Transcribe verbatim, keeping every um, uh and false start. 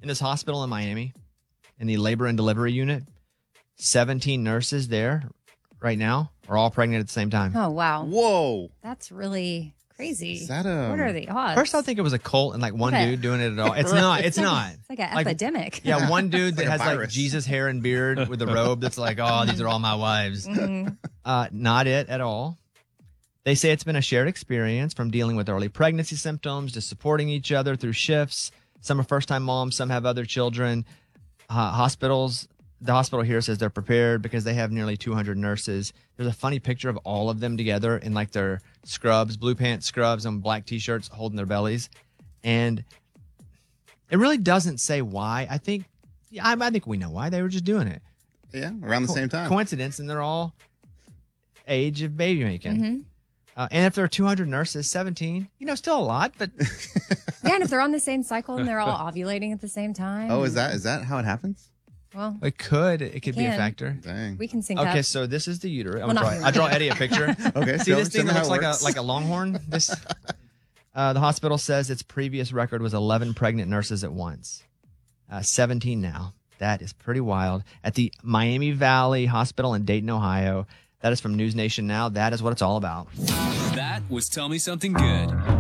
In this hospital in Miami, in the labor and delivery unit, seventeen nurses there right now are all pregnant at the same time. Oh, wow. Whoa. That's really crazy. Is that a... What are the odds? First, I think it was a cult and like one Okay. dude doing it at all. It's not. It's not. It's like an epidemic. Yeah, one dude that like a has like virus. Jesus hair and beard with a robe that's like, oh, these are all my wives. Mhm. Uh, not it at all. They say it's been a shared experience from dealing with early pregnancy symptoms to supporting each other through shifts. Some are first-time moms, some have other children. Uh, hospitals, the hospital here says they're prepared because they have nearly two hundred nurses. There's a funny picture of all of them together in like their scrubs, blue pants, scrubs, and black t-shirts holding their bellies. And it really doesn't say why. I think, yeah, I, I think we know why. They were just doing it. Yeah, around the same time. Coincidence, and they're all age of baby making. Mhm. Uh, and if there are two hundred nurses, seventeen, you know, still a lot, but Yeah, and if they're on the same cycle and they're all ovulating at the same time. Oh, is that is that how it happens? Well, it could. It could be a can. factor. Dang. we can sync Okay, up. so this is the uterus. I'm Well, gonna not draw, I draw Eddie a picture. Okay, See show- this show thing me that how looks it like a works. like a longhorn? This uh, the hospital says its previous record was eleven pregnant nurses at once. Uh, seventeen now. That is pretty wild. At the Miami Valley Hospital in Dayton, Ohio. That is from News Nation Now. That is what it's all about. That was Tell Me Something Good.